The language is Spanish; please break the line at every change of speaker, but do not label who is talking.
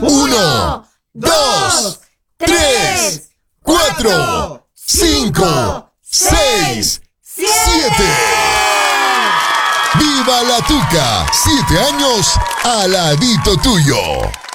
1, 2, 3, 4, 5, 6, 7. ¡Viva la Tuca! 7 años al ladito tuyo.